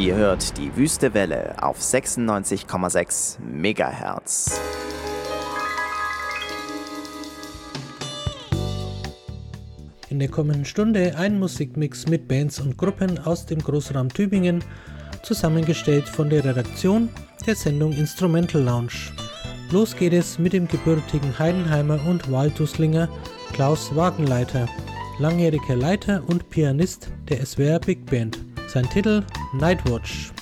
Ihr hört die Wüste Welle auf 96,6 MHz. In der kommenden Stunde ein Musikmix mit Bands und Gruppen aus dem Großraum Tübingen, zusammengestellt von der Redaktion der Sendung Instrumental Lounge. Los geht es mit dem gebürtigen Heidenheimer und Waltuslinger Klaus Wagenleiter, langjähriger Leiter und Pianist der SWR Big Band. Sein Titel Nightwatch.